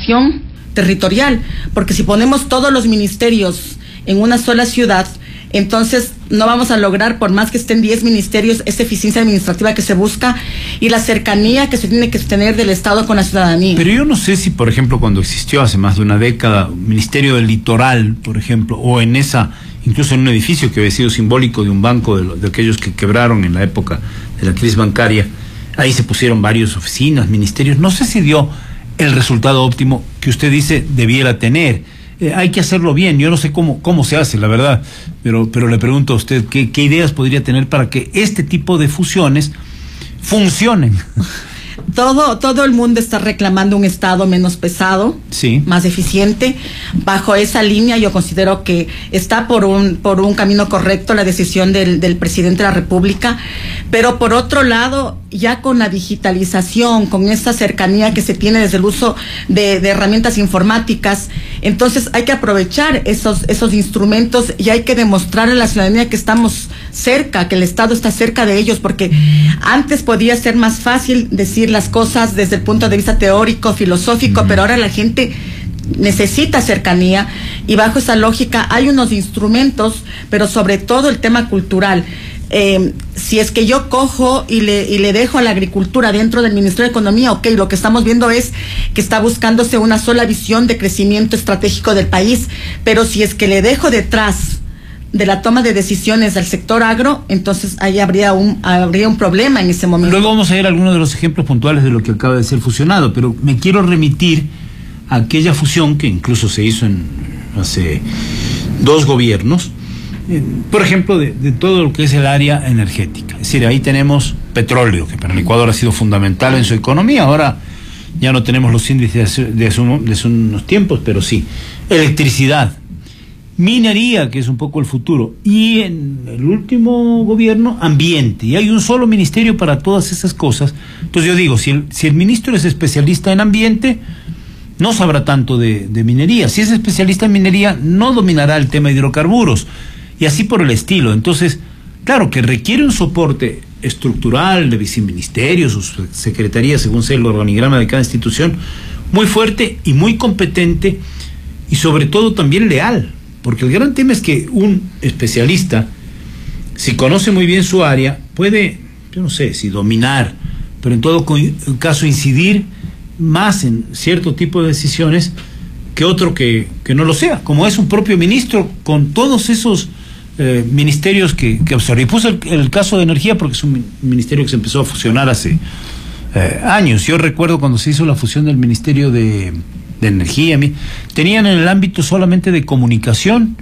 concentración territorial, porque si ponemos todos los ministerios en una sola ciudad, entonces no vamos a lograr, por más que estén 10 ministerios, esa eficiencia administrativa que se busca y la cercanía que se tiene que tener del Estado con la ciudadanía. Pero yo no sé si, por ejemplo, cuando existió hace más de una década Ministerio del Litoral, por ejemplo, o en esa, incluso en un edificio que había sido simbólico de un banco de aquellos que quebraron en la época de la crisis bancaria, ahí se pusieron varias oficinas, ministerios, no sé si dio el resultado óptimo que usted dice debiera tener. Hay que hacerlo bien, yo no sé cómo se hace, la verdad, pero le pregunto a usted qué ideas podría tener para que este tipo de fusiones funcionen. Todo el mundo está reclamando un Estado menos pesado, sí, más eficiente. Bajo esa línea yo considero que está por un camino correcto la decisión del presidente de la República, pero por otro lado, ya con la digitalización, con esa cercanía que se tiene desde el uso de herramientas informáticas, entonces hay que aprovechar esos instrumentos y hay que demostrarle a la ciudadanía que estamos cerca, que el Estado está cerca de ellos, porque antes podía ser más fácil decir las cosas desde el punto de vista teórico, filosófico, pero ahora la gente necesita cercanía y bajo esa lógica hay unos instrumentos, pero sobre todo el tema cultural. Si es que yo cojo y le dejo a la agricultura dentro del Ministerio de Economía, ok, lo que estamos viendo es que está buscándose una sola visión de crecimiento estratégico del país, pero si es que le dejo detrás de la toma de decisiones al sector agro, entonces ahí habría un problema en ese momento. Luego vamos a ver algunos de los ejemplos puntuales de lo que acaba de ser fusionado, pero me quiero remitir a aquella fusión que incluso se hizo hace 2 gobiernos, por ejemplo, de todo lo que es el área energética. Es decir, ahí tenemos petróleo, que para el Ecuador ha sido fundamental en su economía. Ahora ya no tenemos los índices de hace unos tiempos, pero sí. Electricidad, minería, que es un poco el futuro, y en el último gobierno, ambiente, y hay un solo ministerio para todas esas cosas. Entonces yo digo, si el ministro es especialista en ambiente, no sabrá tanto de minería. Si es especialista en minería, no dominará el tema de hidrocarburos, y así por el estilo. Entonces, claro que requiere un soporte estructural de viceministerios o secretarías, según sea el organigrama de cada institución, muy fuerte y muy competente, y sobre todo también leal, porque el gran tema es que un especialista, si conoce muy bien su área, puede, yo no sé si dominar, pero en todo caso incidir más en cierto tipo de decisiones que otro que no lo sea, como es un propio ministro con todos esos ministerios que observa. Y puse el caso de energía porque es un ministerio que se empezó a fusionar hace años. Yo recuerdo cuando se hizo la fusión del Ministerio de Energía, tenían en el ámbito solamente de comunicación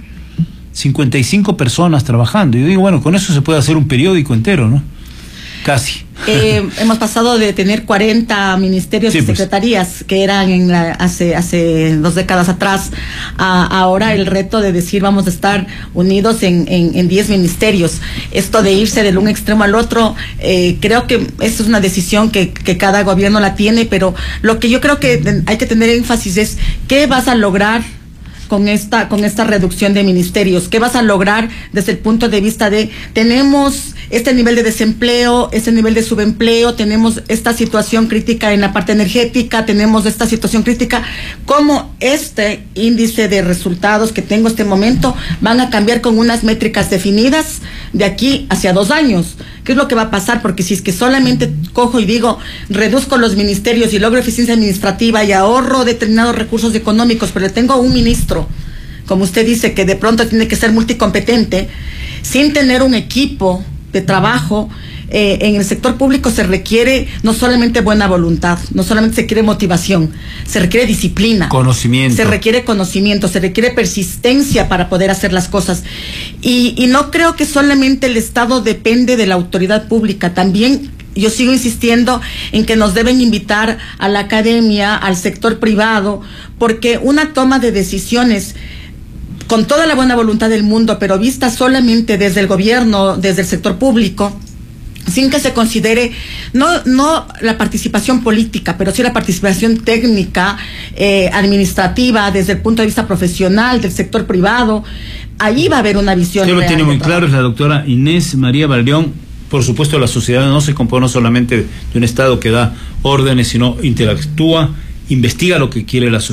55 personas trabajando. Y yo digo, bueno, con eso se puede hacer un periódico entero, ¿no? Casi. Hemos pasado de tener 40 ministerios y secretarías que eran hace 2 décadas atrás, a ahora el reto de decir vamos a estar unidos en 10 ministerios. Esto de irse de un extremo al otro, creo que esa es una decisión que cada gobierno la tiene, pero lo que yo creo que hay que tener énfasis es ¿qué vas a lograr con esta reducción de ministerios? ¿Qué vas a lograr desde el punto de vista de tenemos este nivel de desempleo, este nivel de subempleo, tenemos esta situación crítica en la parte energética, tenemos esta situación crítica? ¿Cómo este índice de resultados que tengo este momento van a cambiar con unas métricas definidas de aquí hacia 2 años? ¿Qué es lo que va a pasar? Porque si es que solamente cojo y digo, reduzco los ministerios y logro eficiencia administrativa y ahorro determinados recursos económicos, pero le tengo a un ministro, como usted dice, que de pronto tiene que ser multicompetente, sin tener un equipo de trabajo, en el sector público se requiere no solamente buena voluntad, no solamente se requiere motivación, se requiere disciplina, conocimiento, se requiere conocimiento, se requiere persistencia para poder hacer las cosas. Y no creo que solamente el Estado depende de la autoridad pública, también yo sigo insistiendo en que nos deben invitar a la academia, al sector privado, porque una toma de decisiones con toda la buena voluntad del mundo, pero vista solamente desde el gobierno, desde el sector público, sin que se considere no la participación política, pero sí la participación técnica, administrativa, desde el punto de vista profesional, del sector privado, ahí va a haber una visión. Usted lo tiene muy claro, es la doctora Inés María Valdeón. Por supuesto, la sociedad no se compone solamente de un Estado que da órdenes, sino interactúa, investiga lo que quiere la sociedad.